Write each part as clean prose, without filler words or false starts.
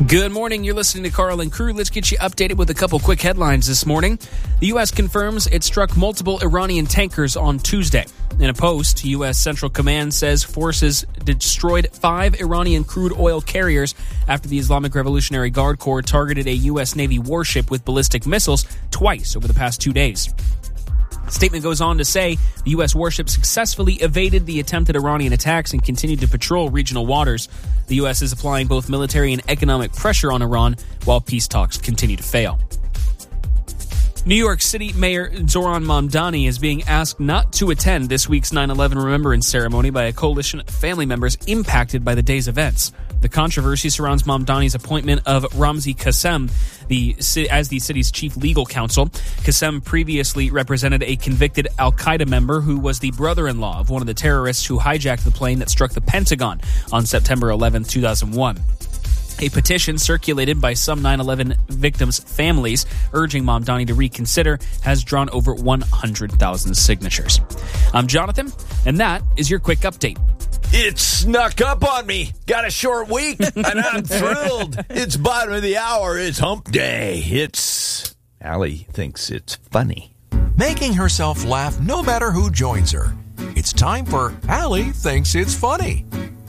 Good morning. You're listening to Carl and Crew. Let's get you updated with a couple quick headlines this morning. The U.S. confirms it struck multiple Iranian tankers on Tuesday. In a post, U.S. Central Command says forces destroyed 5 Iranian crude oil carriers after the Islamic Revolutionary Guard Corps targeted a U.S. Navy warship with ballistic missiles twice over the past 2 days. The statement goes on to say the U.S. warship successfully evaded the attempted Iranian attacks and continued to patrol regional waters. The U.S. is applying both military and economic pressure on Iran while peace talks continue to fail. New York City Mayor Zohran Mamdani is being asked not to attend this week's 9/11 Remembrance ceremony by a coalition of family members impacted by the day's events. The controversy surrounds Mamdani's appointment of Ramzi Qassem as the city's chief legal counsel. Qassem previously represented a convicted al-Qaeda member who was the brother-in-law of one of the terrorists who hijacked the plane that struck the Pentagon on September 11, 2001. A petition circulated by some 9/11 victims' families urging Mamdani to reconsider has drawn over 100,000 signatures. I'm Jonathan, and that is your quick update. It snuck up on me. Got a short week, and I'm thrilled. It's bottom of the hour. It's hump day. Allie thinks it's funny. Making herself laugh no matter who joins her. It's time for Allie Thinks It's Funny.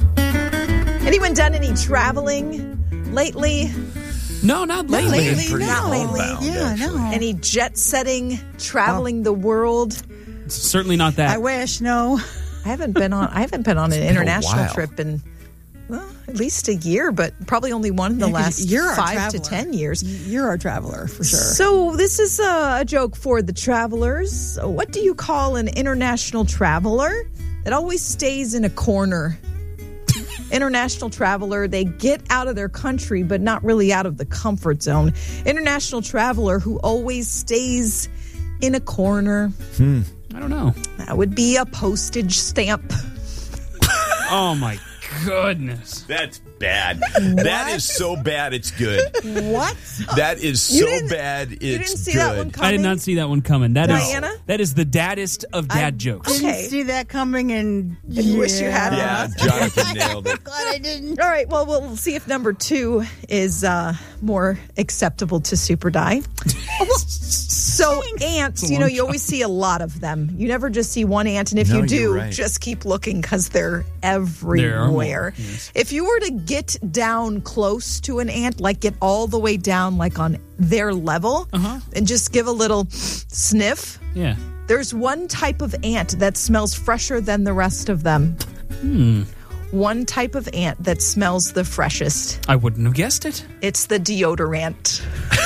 Anyone done any traveling lately? No, not lately. Not lately. Yeah, no. Any jet setting, traveling the world? Certainly not that. I wish, no. I haven't been on an international trip in at least a year, but probably only one in the last 5 to 10 years. You're a traveler for sure. So this is a joke for the travelers. What do you call an international traveler that always stays in a corner? International traveler, they get out of their country, but not really out of the comfort zone. International traveler who always stays in a corner. I don't know. That would be a postage stamp. Oh, my goodness. That's bad. That is so bad, it's good. What? That is so bad, it's good. You didn't see that one coming? I did not see that one coming. Diana? That is the daddest of dad jokes. Didn't see that coming, and you wish you had. Yeah, Jonathan nailed it. Glad I didn't. All right, well, we'll see if number 2 is more acceptable to Super Die. So ants, you always see a lot of them. You never just see one ant, and if you do, just keep looking because they're everywhere. Yes. If you were to get down close to an ant, like get all the way down like on their level, and just give a little sniff, there's one type of ant that smells fresher than the rest of them. One type of ant that smells the freshest. I wouldn't have guessed it. It's the deodorant.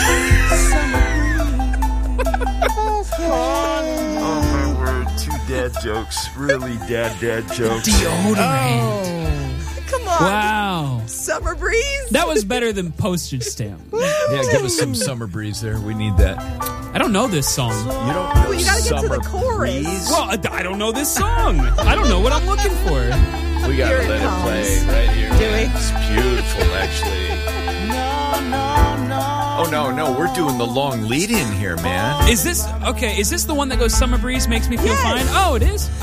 Oh, my word. 2 dad jokes. Really dad jokes. Deodorant. Come on. Wow. Summer breeze. That was better than postage stamp. Yeah, give us some summer breeze there. We need that. I don't know this song. You don't know you gotta get to the summer chorus. breeze? Well, I don't know this song. I don't know what I'm looking for. We gotta let it play right here. Do we? It's beautiful, actually. Oh, no, we're doing the long lead in here, man. Is this the one that goes Summer Breeze makes me feel fine? Oh, it is?